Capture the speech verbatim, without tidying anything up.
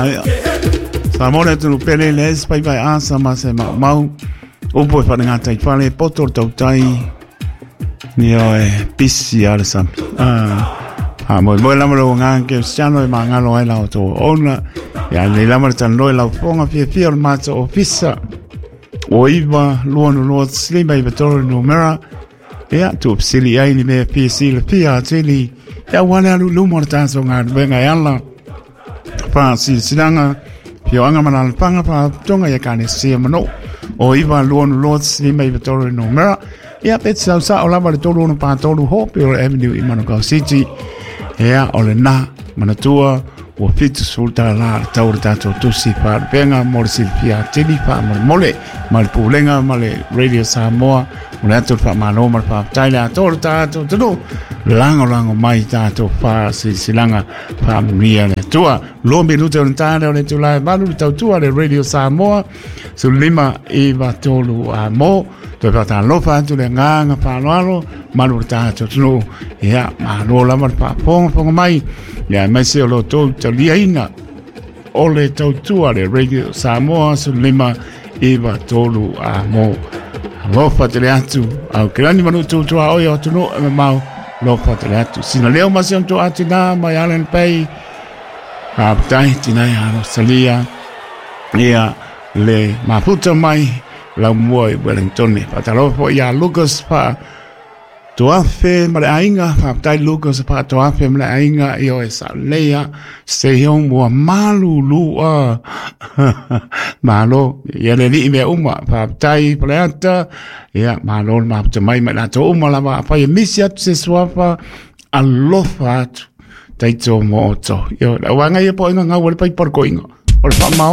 Ai. Sa mole tu pele les pai pai asa ma se ma mau. O poi fa ngata i pale poto tau tai. Ni o e pisi alsa. Ah. Ah, mo mo la mo nga ke siano e manga lo ela o to ona. Ya le la mo tan lo ela fonga fie fie o mato ofisa. O iva luono lo slima i vetoro numera. Ya tu psili ai ni me pisi le pia tili. Ya wana lu lu mo tan so nga venga yalla. Pa si sinanga pio anga mana panga pa tonga ya kane si mano. O iva luono lo slima i vetoro numera. Ya pet sa sa o la ma to lu no pa to lu ho pio avenue i Manukau City. Ea ole na manatua o fitu sulta la taur tato tusi pa penga mor silfia tini pa mole mal pulenga male Radio Samoa una to fa mano mar pa taila tor tato tudo lango lango mai tato fa silanga fa mia le tua lo minuto on tana le tula malu tau tua le Radio Samoa sulima eva tolu amo to pa ta lo fa tu le nganga pa lo malu tato tudo ya malo la mar pa pong pong mai ya mai se lo to taliaina ole tau tua le Radio Samoa sulima eva tolu amo lo fa te atu au krani manu tu tu o yo tu no mau lo fa te atu sina leo ma se tu atina mai alen pei a tai tina ya no salia ia le maputa mai la moi Wellington pa ta lo fo ya Lucas pa tu afe male ainga pa tai Lucas pa tu afe male ainga io esa lea se yo mo malu lu a malo ya le ni me uma pa tai planta ya malo ma te mai ma to uma la pa ya misia se swafa alofat tai to mo to yo la wanga ye po nga ngawel pai por koinga por fa